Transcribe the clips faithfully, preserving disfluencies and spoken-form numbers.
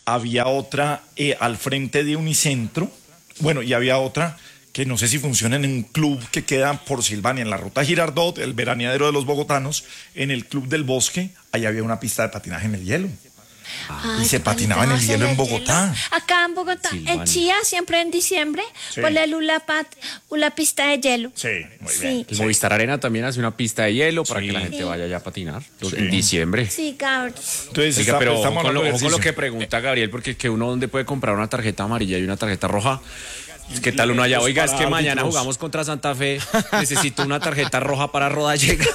había otra eh, al frente de Unicentro, bueno, y había otra que no sé si funciona en un club que queda por Silvania, en la ruta Girardot, el veraneadero de los bogotanos, en el Club del Bosque, ahí había una pista de patinaje en el hielo. Ay, y se patinaba en el hielo en Bogotá. Hielo. Acá en Bogotá, Silvania. en Chía, siempre en diciembre, Sí. por la Lula Pat, una pista de hielo. Sí, muy Sí. bien. El Movistar Arena también hace una pista de hielo para Sí. que la gente Sí. vaya allá a patinar Sí. en diciembre. Sí, cabrón. Entonces, Oiga, está- pero estamos con lo, hablando de ojo con lo que ejercicio. pregunta Gabriel, porque es que uno dónde puede comprar una tarjeta amarilla y una tarjeta roja. ¿Qué tal uno allá? Los Oiga, es que para mañana árbitros. jugamos contra Santa Fe. Necesito una tarjeta roja para Rodallega.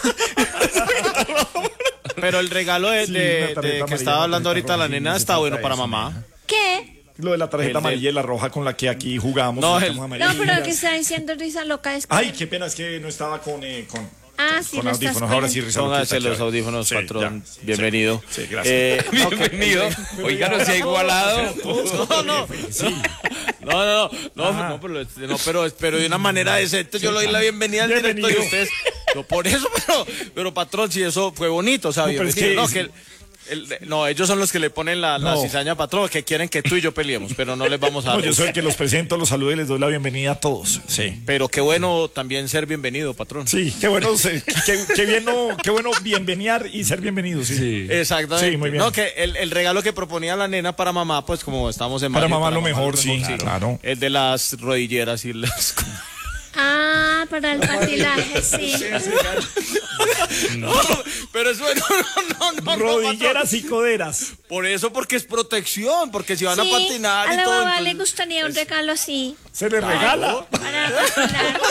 Pero el regalo de, Sí, de- una de tarjeta que amarilla, estaba una hablando tarjeta ahorita la roja, sí, nena no está hace bueno falta para eso, mamá. nena. ¿Qué? Lo de la tarjeta El de- amarilla y la roja con la que aquí jugamos. No, la el- estamos No, pero amarillas. lo que está diciendo risa loca es que... Ay, qué pena, es que no estaba con, eh, con, Ah, con, sí, con lo estás audífonos. Ahora sí, poniendo. risa Póngase loquita, los chévere. audífonos, Sí, patrón. ya, Bienvenido. Sí, sí, gracias. Eh, no, que- Bienvenido. Oiga, no se ha igualado. No, no. Sí. No, no, no, no, Ajá. no, pero, no, pero, pero de una manera decente yo le doy la bienvenida al directo y Bienvenido. ustedes, no por eso, pero, pero patrón, si eso fue bonito, o sea, No, pero es bienvenido. que- No, que el- el- no, ellos son los que le ponen la, la No. cizaña, patrón, que quieren que tú y yo peleemos, pero no les vamos a dar. No, yo soy el que los presento, los saludo y les doy la bienvenida a todos. Sí. Pero qué bueno también ser bienvenido, patrón. Sí, qué bueno, se- qué, qué bien, no, qué bueno bienveniar y ser bienvenido. Sí. Exactamente. Sí, muy bien. No, que el, el regalo que proponía la nena para mamá, pues como estamos en Para mayo, mamá lo mejor, sí, claro. El de las rodilleras y las... Ah, para el patinaje, sí. No, pero eso no, no, no, no, Rodilleras y coderas. patrón. Por eso, porque es protección, porque si van a Sí, patinar a y la todo. mamá le entonces- gustaría un regalo así. Se le regala. Para patinar.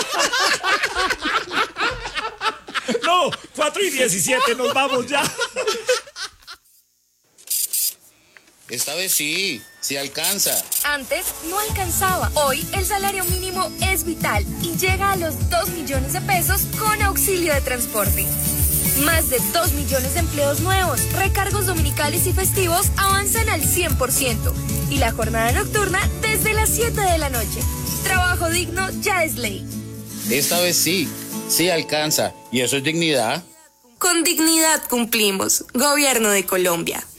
No, cuatro y diecisiete, nos vamos ya. Esta vez sí, sí alcanza. Antes no alcanzaba. Hoy el salario mínimo es vital y llega a los dos millones de pesos con auxilio de transporte. Más de dos millones de empleos nuevos, recargos dominicales y festivos avanzan al cien por ciento y la jornada nocturna desde las siete de la noche. Trabajo digno ya es ley. Esta vez sí, sí alcanza. ¿Y eso es dignidad? Con dignidad cumplimos. Gobierno de Colombia.